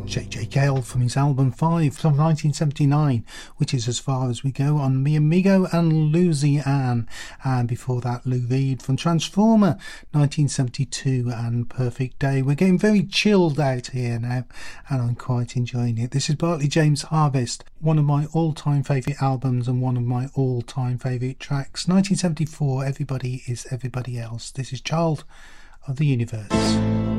J.J. Cale from his album 5 from 1979, which is as far as we go, on Mi Amigo and Louisiane. And before that, Lou Reed from Transformer 1972 and Perfect Day. We're getting very chilled out here now, and I'm quite enjoying it. This is Bartley James Harvest, one of my all-time favourite albums and one of my all-time favourite tracks. 1974, Everybody is Everybody Else. This is Child of the Universe.